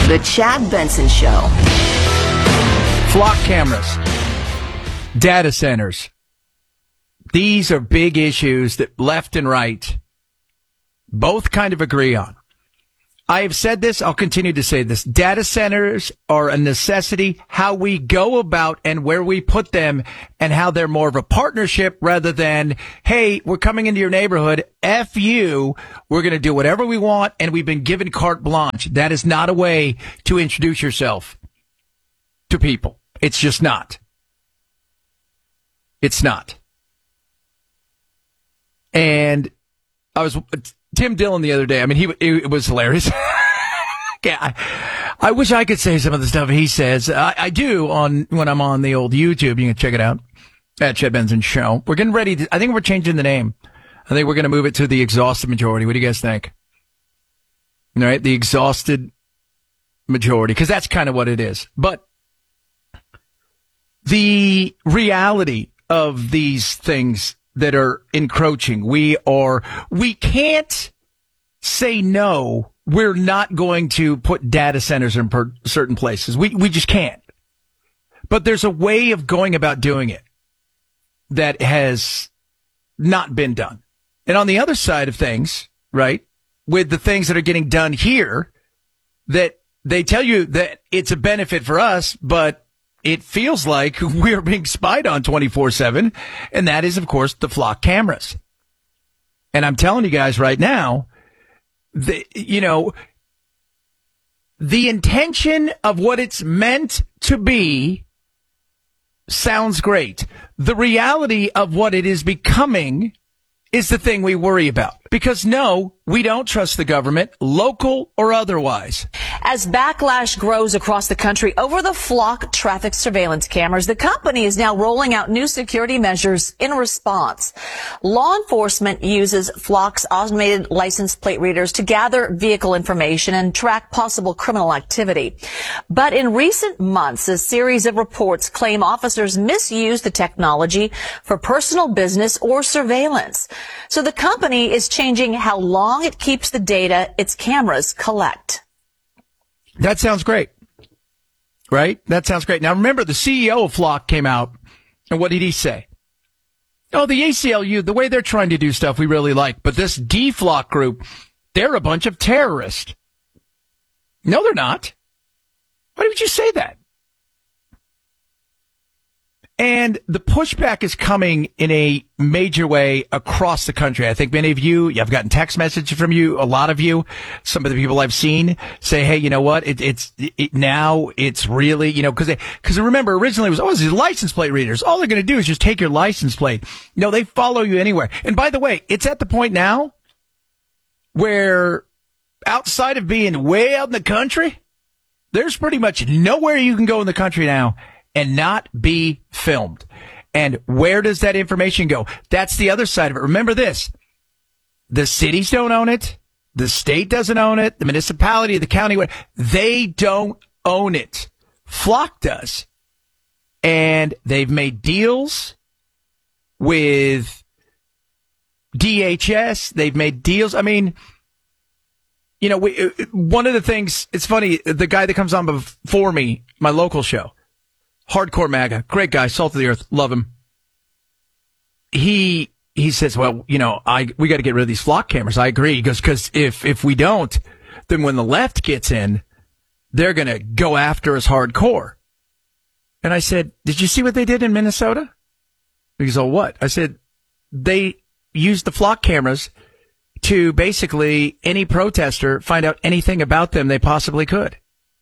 The Chad Benson Show. Flock cameras, data centers. These are big issues that left and right both kind of agree on. I have said this. I'll continue to say this. Data centers are a necessity. How we go about and where we put them and how they're more of a partnership rather than, hey, we're coming into your neighborhood. F you. We're going to do whatever we want. And we've been given carte blanche. That is not a way to introduce yourself to people. It's just not. It's not. And I was Tim Dillon the other day. I mean, it was hilarious. Yeah, I wish I could say some of the stuff he says. I do when I'm on the old YouTube. You can check it out at Chad Benson Show. We're getting ready. I think we're changing the name. I think we're going to move it to the exhausted majority. What do you guys think? All right, the exhausted majority, because that's kind of what it is. But the reality of these things that are encroaching, we can't say no. We're not going to put data centers in certain places. We just can't. But there's a way of going about doing it that has not been done. And on the other side of things, right, with the things that are getting done here, that they tell you that it's a benefit for us, but it feels like we're being spied on 24/7. And that is, of course, the flock cameras. And I'm telling you guys right now, the intention of what it's meant to be sounds great. The reality of what it is becoming is the thing we worry about. Because no, we don't trust the government, local or otherwise. As backlash grows across the country over the flock traffic surveillance cameras, the company is now rolling out new security measures in response. Law enforcement uses Flock's automated license plate readers to gather vehicle information and track possible criminal activity. But in recent months, a series of reports claim officers misuse the technology for personal business or surveillance. So the company is changing how long it keeps the data its cameras collect. That sounds great, right? That sounds great. Now, remember, the CEO of Flock came out, and what did he say? Oh, the ACLU, the way they're trying to do stuff we really like, but this D-Flock group, they're a bunch of terrorists. No, they're not. Why would you say that? And the pushback is coming in a major way across the country. I think many of you, I've gotten text messages from you, a lot of you, some of the people I've seen say, hey, you know what? Now it's really, because remember, originally it was, these license plate readers. All they're going to do is just take your license plate. No, they follow you anywhere. And by the way, it's at the point now where outside of being way out in the country, there's pretty much nowhere you can go in the country now and not be filmed. And where does that information go? That's the other side of it. Remember this. The cities don't own it. The state doesn't own it. The municipality, the county, they don't own it. Flock does. And they've made deals with DHS. They've made deals. I mean, one of the things, it's funny, the guy that comes on before me, my local show, Hardcore MAGA, great guy, salt of the earth, love him. He says, well, we got to get rid of these flock cameras. I agree. He goes, because if we don't, then when the left gets in, they're going to go after us hardcore. And I said, did you see what they did in Minnesota? He goes, oh, what? I said, they used the flock cameras to basically any protester find out anything about them they possibly could.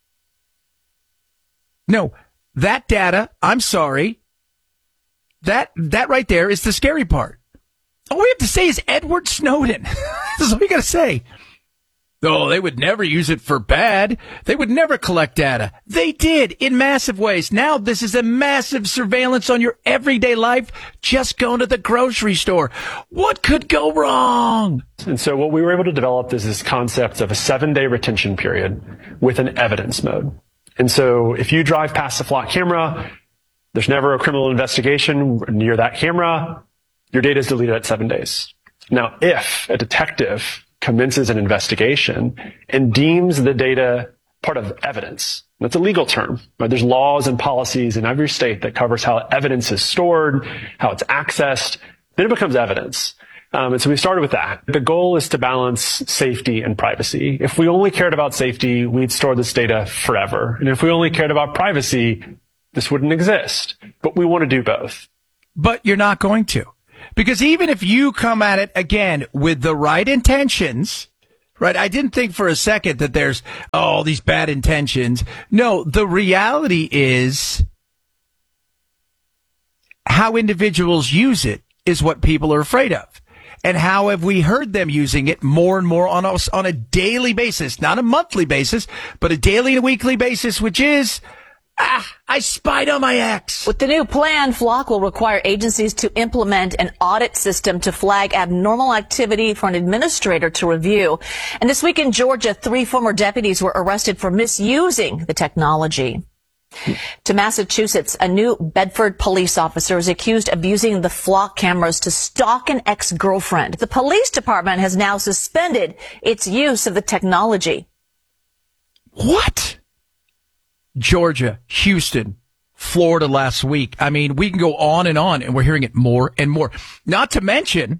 No. That data, I'm sorry, that right there is the scary part. All we have to say is Edward Snowden. That's all we got to say. Oh, they would never use it for bad. They would never collect data. They did in massive ways. Now this is a massive surveillance on your everyday life. Just going to the grocery store. What could go wrong? And so what we were able to develop is this concept of a 7-day retention period with an evidence mode. And so if you drive past the flock camera, there's never a criminal investigation near that camera, your data is deleted at 7 days. Now, if a detective commences an investigation and deems the data part of evidence. That's a legal term, right? There's laws and policies in every state that covers how evidence is stored, how it's accessed. Then it becomes evidence. And so we started with that. The goal is to balance safety and privacy. If we only cared about safety, we'd store this data forever. And if we only cared about privacy, this wouldn't exist. But we want to do both. But you're not going to. Because even if you come at it, again, with the right intentions, right? I didn't think for a second that there's all these bad intentions. No, the reality is how individuals use it is what people are afraid of. And how have we heard them using it more and more on us on a daily basis, not a monthly basis, but a daily and weekly basis, which is, I spied on my ex. With the new plan, Flock will require agencies to implement an audit system to flag abnormal activity for an administrator to review. And this week in Georgia, 3 former deputies were arrested for misusing the technology. To Massachusetts, a New Bedford police officer is accused of using the Flock cameras to stalk an ex-girlfriend. The police department has now suspended its use of the technology. What? Georgia, Houston, Florida last week. I mean, we can go on, and we're hearing it more and more. Not to mention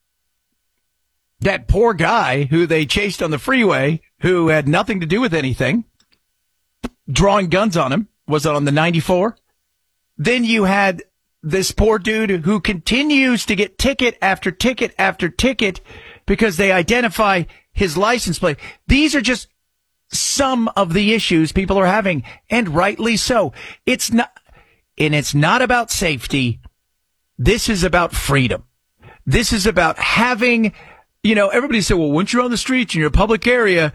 that poor guy who they chased on the freeway, who had nothing to do with anything, drawing guns on him. Was it on the 94? Then you had this poor dude who continues to get ticket after ticket after ticket because they identify his license plate. These are just some of the issues people are having, and rightly so. It's not about safety. This is about freedom. This is about having, everybody said, well, once you're on the streets in your public area,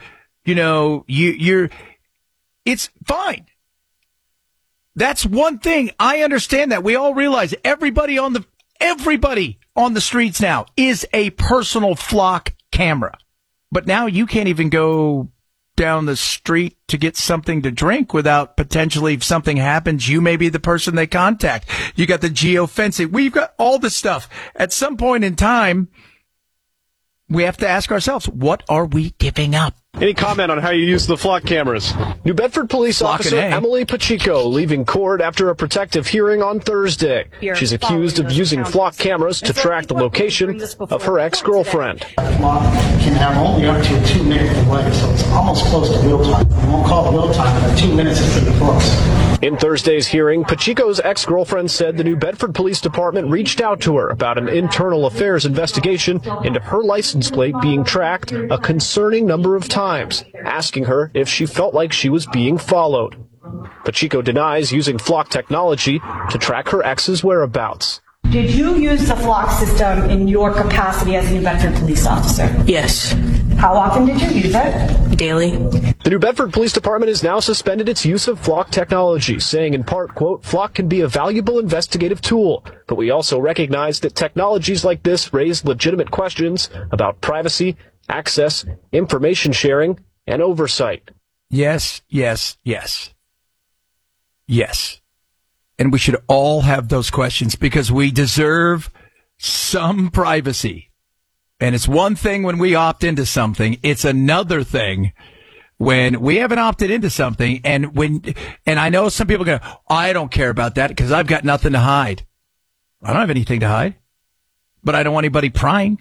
it's fine. That's one thing. I understand that. We all realize everybody on the streets now is a personal Flock camera. But now you can't even go down the street to get something to drink without potentially, if something happens, you may be the person they contact. You got the geofencing. We've got all this stuff. At some point in time, we have to ask ourselves, what are we giving up? Any comment on how you use the Flock cameras? New Bedford police officer Emily Pacheco leaving court after a protective hearing on Thursday. She's accused of using Flock cameras to track the location of her ex-girlfriend. Flock can have only up to a 2-minute delay, so it's almost close to real time. We won't call it real time, but 2 minutes is pretty close. In Thursday's hearing, Pacheco's ex-girlfriend said the New Bedford Police Department reached out to her about an internal affairs investigation into her license plate being tracked a concerning number of times, asking her if she felt like she was being followed. Pacheco denies using Flock technology to track her ex's whereabouts. Did you use the Flock system in your capacity as a New Bedford police officer? Yes. How often did you use it? Daily. The New Bedford Police Department has now suspended its use of Flock technology, saying in part, quote, Flock can be a valuable investigative tool, but we also recognize that technologies like this raise legitimate questions about privacy, access, information sharing, and oversight. Yes, yes, yes. Yes. And we should all have those questions because we deserve some privacy. And it's one thing when we opt into something. It's another thing when we haven't opted into something. And I know some people go, I don't care about that because I've got nothing to hide. I don't have anything to hide, but I don't want anybody prying.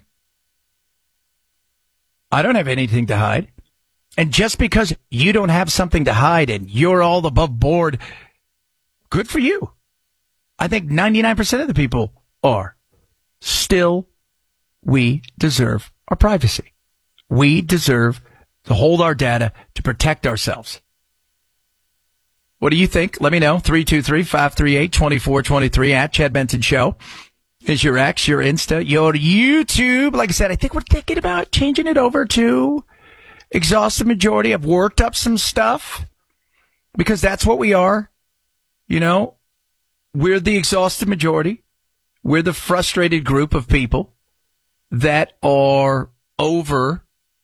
I don't have anything to hide. And just because you don't have something to hide and you're all above board, good for you. I think 99% of the people are. Still, we deserve our privacy. We deserve to hold our data to protect ourselves. What do you think? Let me know. 323-538-2423 at Chad Benson Show is your X, your Insta, your YouTube. Like I said, I think we're thinking about changing it over to Exhaustive Majority. I've worked up some stuff because that's what we are. We're the exhausted majority. We're the frustrated group of people that are over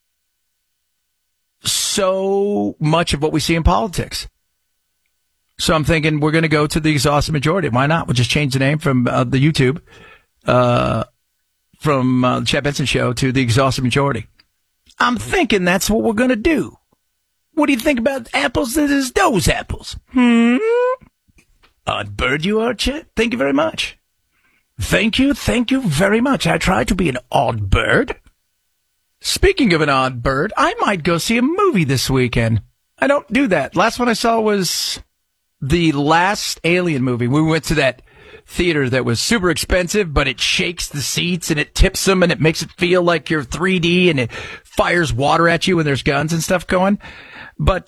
so much of what we see in politics. So I'm thinking we're going to go to the exhausted majority. Why not? We'll just change the name from the YouTube, from the Chad Benson Show to the exhausted majority. I'm thinking that's what we're going to do. What do you think about apples that is those apples? Odd bird you are, Chet. Thank you very much. Thank you very much. I try to be an odd bird. Speaking of an odd bird, I might go see a movie this weekend. I don't do that. Last one I saw was the last Alien movie. We went to that theater that was super expensive, but it shakes the seats and it tips them and it makes it feel like you're 3D and it fires water at you when there's guns and stuff going. But